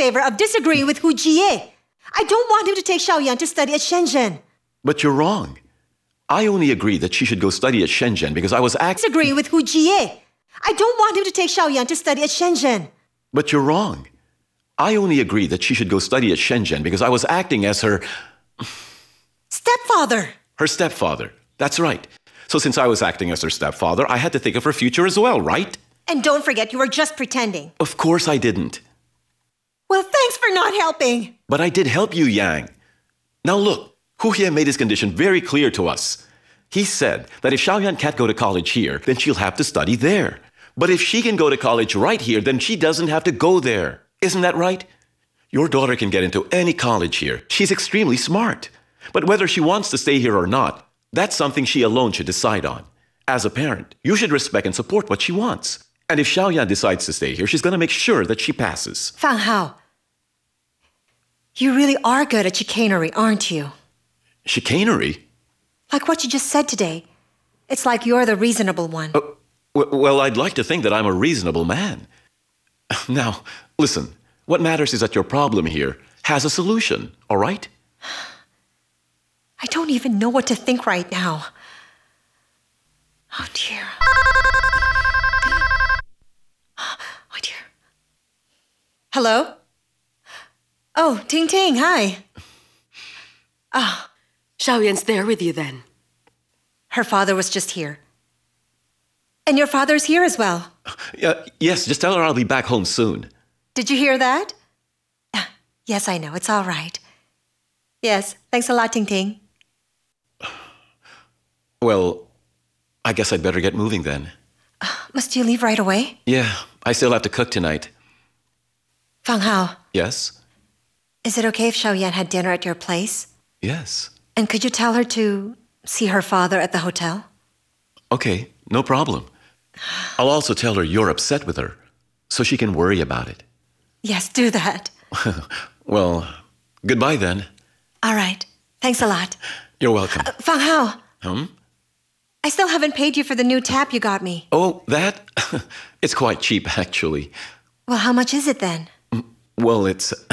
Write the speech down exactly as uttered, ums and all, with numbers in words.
favor of disagreeing with Hu Jie. I don't want him to take Xiaoyan to study at Shenzhen. But you're wrong. I only agreed that she should go study at Shenzhen because I was act- Disagreeing with Hu Jie. I don't want him to take Xiaoyan to study at Shenzhen. But you're wrong. I only agreed that she should go study at Shenzhen because I was acting as her... Stepfather. Her stepfather. That's right. So since I was acting as her stepfather, I had to think of her future as well, right? And don't forget, you were just pretending. Of course I didn't. Well, thanks for not helping. But I did help you, Yang. Now look, Hu Hie made his condition very clear to us. He said that if Xiaoyan can't go to college here, then she'll have to study there. But if she can go to college right here, then she doesn't have to go there. Isn't that right? Your daughter can get into any college here. She's extremely smart. But whether she wants to stay here or not, that's something she alone should decide on. As a parent, you should respect and support what she wants. And if Xiaoyan decides to stay here, she's going to make sure that she passes. Fang Hao, you really are good at chicanery, aren't you? Chicanery? Like what you just said today. It's like you're the reasonable one. Uh, w- well, I'd like to think that I'm a reasonable man. Now, listen, what matters is that your problem here has a solution, all right? I don't even know what to think right now. Oh, dear. Oh, dear. Hello? Oh, Ting Ting, hi. Ah, Xiaoyan's there with you then. Her father was just here. And your father's here as well. Uh, yes, just tell her I'll be back home soon. Did you hear that? Yes, I know. It's all right. Yes, thanks a lot, Ting Ting. Well, I guess I'd better get moving then. Uh, must you leave right away? Yeah, I still have to cook tonight. Fang Hao. Yes? Is it okay if Xiaoyan had dinner at your place? Yes. And could you tell her to see her father at the hotel? Okay, no problem. I'll also tell her you're upset with her, so she can worry about it. Yes, do that. Well, goodbye then. All right. Thanks a lot. You're welcome. Uh, Fang Hao. Hmm? I still haven't paid you for the new tap you got me. Oh, that? It's quite cheap, actually. Well, how much is it then? Well, it's...